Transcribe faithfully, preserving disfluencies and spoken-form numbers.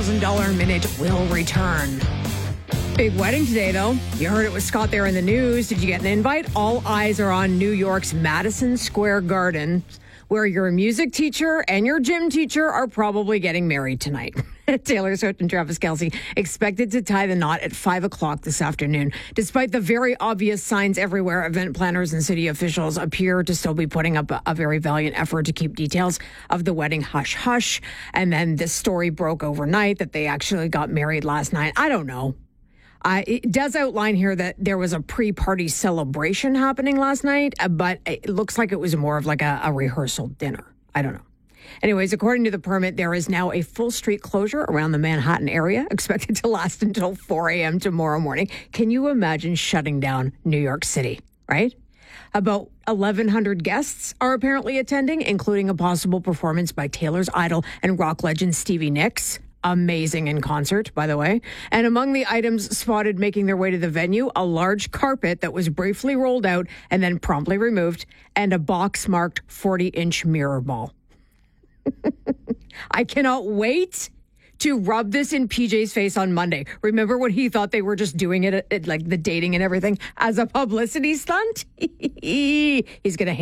thousand dollars minute will return. Big wedding today, though. You heard it was Scott there in the news. Did you get an invite? All eyes are on New York's Madison Square Garden, where your music teacher and your gym teacher are probably getting married tonight. Taylor Swift and Travis Kelce expected to tie the knot at five o'clock this afternoon. Despite the very obvious signs everywhere, event planners and city officials appear to still be putting up a, a very valiant effort to keep details of the wedding hush-hush. And then this story broke overnight that they actually got married last night. I don't know. Uh, it does outline here that there was a pre-party celebration happening last night, uh, but it looks like it was more of like a, a rehearsal dinner. I don't know. Anyways, according to the permit, there is now a full street closure around the Manhattan area, expected to last until four a.m. tomorrow morning. Can you imagine shutting down New York City, right? About eleven hundred guests are apparently attending, including a possible performance by Taylor's idol and rock legend Stevie Nicks. Amazing in concert, by the way. And among the items spotted making their way to the venue, a large carpet that was briefly rolled out and then promptly removed, and a box marked forty-inch mirror ball. I cannot wait to rub this in P J's face on Monday. Remember when he thought they were just doing it, at, like the dating and everything, as a publicity stunt? He's going to